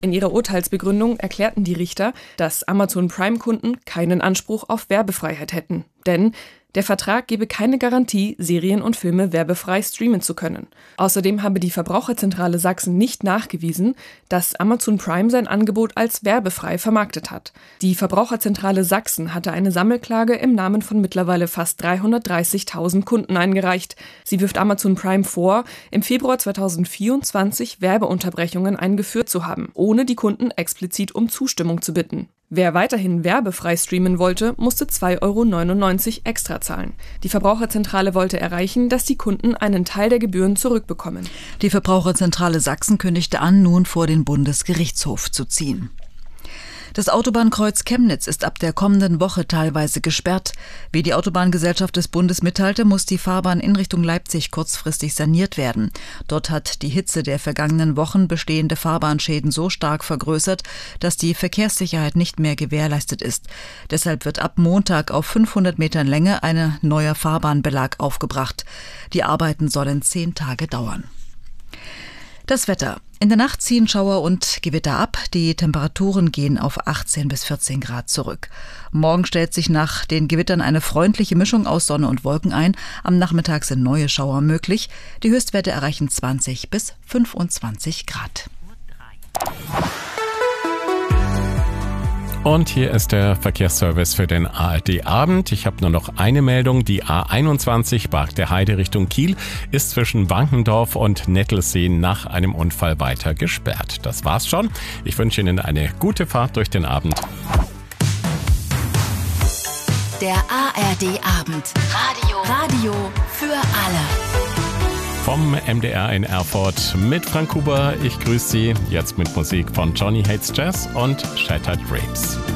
In ihrer Urteilsbegründung erklärten die Richter, dass Amazon Prime-Kunden keinen Anspruch auf Werbefreiheit hätten. Denn der Vertrag gebe keine Garantie, Serien und Filme werbefrei streamen zu können. Außerdem habe die Verbraucherzentrale Sachsen nicht nachgewiesen, dass Amazon Prime sein Angebot als werbefrei vermarktet hat. Die Verbraucherzentrale Sachsen hatte eine Sammelklage im Namen von mittlerweile fast 330.000 Kunden eingereicht. Sie wirft Amazon Prime vor, im Februar 2024 Werbeunterbrechungen eingeführt zu haben, ohne die Kunden explizit um Zustimmung zu bitten. Wer weiterhin werbefrei streamen wollte, musste 2,99 € extra zahlen. Die Verbraucherzentrale wollte erreichen, dass die Kunden einen Teil der Gebühren zurückbekommen. Die Verbraucherzentrale Sachsen kündigte an, nun vor den Bundesgerichtshof zu ziehen. Das Autobahnkreuz Chemnitz ist ab der kommenden Woche teilweise gesperrt. Wie die Autobahngesellschaft des Bundes mitteilte, muss die Fahrbahn in Richtung Leipzig kurzfristig saniert werden. Dort hat die Hitze der vergangenen Wochen bestehende Fahrbahnschäden so stark vergrößert, dass die Verkehrssicherheit nicht mehr gewährleistet ist. Deshalb wird ab Montag auf 500 Metern Länge ein neuer Fahrbahnbelag aufgebracht. Die Arbeiten sollen 10 Tage dauern. Das Wetter. In der Nacht ziehen Schauer und Gewitter ab. Die Temperaturen gehen auf 18 bis 14 Grad zurück. Morgen stellt sich nach den Gewittern eine freundliche Mischung aus Sonne und Wolken ein. Am Nachmittag sind neue Schauer möglich. Die Höchstwerte erreichen 20 bis 25 Grad. Und hier ist der Verkehrsservice für den ARD-Abend. Ich habe nur noch eine Meldung. Die A21 Barg der Heide Richtung Kiel ist zwischen Wankendorf und Nettelsee nach einem Unfall weiter gesperrt. Das war's schon. Ich wünsche Ihnen eine gute Fahrt durch den Abend. Der ARD-Abend. Radio für alle. Vom MDR in Erfurt mit Frank Huber. Ich grüße Sie jetzt mit Musik von Johnny Hates Jazz und Shattered Dreams.